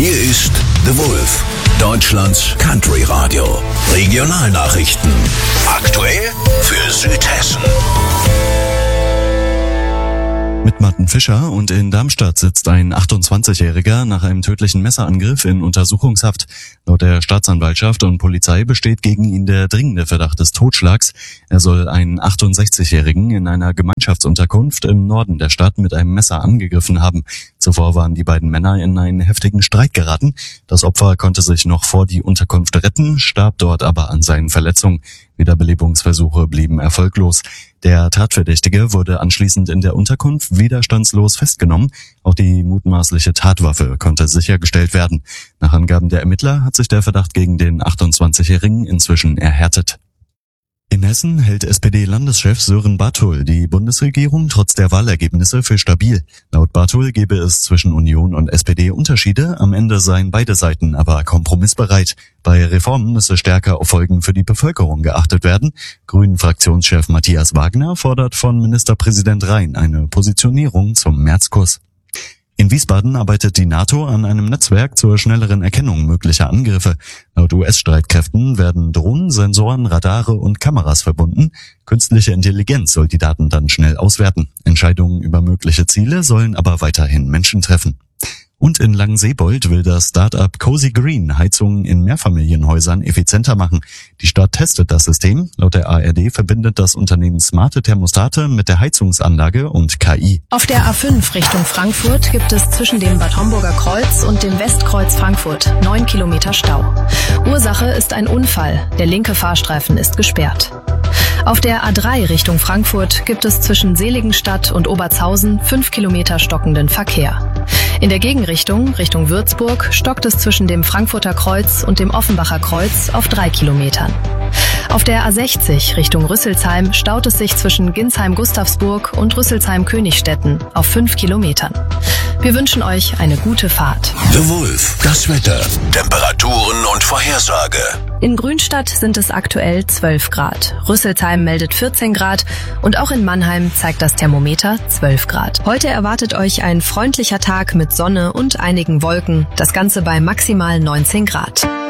Hier ist The Wolf, Deutschlands Country Radio. Regionalnachrichten. Aktuell für Südhessen. Mit Martin Fischer, und in Darmstadt sitzt ein 28-Jähriger nach einem tödlichen Messerangriff in Untersuchungshaft. Laut der Staatsanwaltschaft und Polizei besteht gegen ihn der dringende Verdacht des Totschlags. Er soll einen 68-Jährigen in einer Gemeinschaftsunterkunft im Norden der Stadt mit einem Messer angegriffen haben. Zuvor waren die beiden Männer in einen heftigen Streit geraten. Das Opfer konnte sich noch vor die Unterkunft retten, starb dort aber an seinen Verletzungen. Wiederbelebungsversuche blieben erfolglos. Der Tatverdächtige wurde anschließend in der Unterkunft widerstandslos festgenommen. Auch die mutmaßliche Tatwaffe konnte sichergestellt werden. Nach Angaben der Ermittler hat sich der Verdacht gegen den 28-Jährigen inzwischen erhärtet. In Hessen hält SPD-Landeschef Sören Barthol die Bundesregierung trotz der Wahlergebnisse für stabil. Laut Barthol gebe es zwischen Union und SPD Unterschiede, am Ende seien beide Seiten aber kompromissbereit. Bei Reformen müsse stärker auf Folgen für die Bevölkerung geachtet werden. Grünen-Fraktionschef Matthias Wagner fordert von Ministerpräsident Rhein eine Positionierung zum Märzkurs. In Wiesbaden arbeitet die NATO an einem Netzwerk zur schnelleren Erkennung möglicher Angriffe. Laut US-Streitkräften werden Drohnen, Sensoren, Radare und Kameras verbunden. Künstliche Intelligenz soll die Daten dann schnell auswerten. Entscheidungen über mögliche Ziele sollen aber weiterhin Menschen treffen. Und in Langenseebold will das Start-up Cozy Green Heizungen in Mehrfamilienhäusern effizienter machen. Die Stadt testet das System. Laut der ARD verbindet das Unternehmen smarte Thermostate mit der Heizungsanlage und KI. Auf der A5 Richtung Frankfurt gibt es zwischen dem Bad Homburger Kreuz und dem Westkreuz Frankfurt 9 Kilometer Stau. Ursache ist ein Unfall. Der linke Fahrstreifen ist gesperrt. Auf der A3 Richtung Frankfurt gibt es zwischen Seligenstadt und Obertshausen 5 Kilometer stockenden Verkehr. In der Gegenrichtung, Richtung Würzburg, stockt es zwischen dem Frankfurter Kreuz und dem Offenbacher Kreuz auf 3 Kilometern. Auf der A60 Richtung Rüsselsheim staut es sich zwischen Ginsheim-Gustavsburg und Rüsselsheim-Königstetten auf 5 Kilometern. Wir wünschen euch eine gute Fahrt. The Wolf, das Wetter, Temperaturen und Vorhersage. In Grünstadt sind es aktuell 12 Grad. Rüsselsheim meldet 14 Grad und auch in Mannheim zeigt das Thermometer 12 Grad. Heute erwartet euch ein freundlicher Tag mit Sonne und einigen Wolken. Das Ganze bei maximal 19 Grad.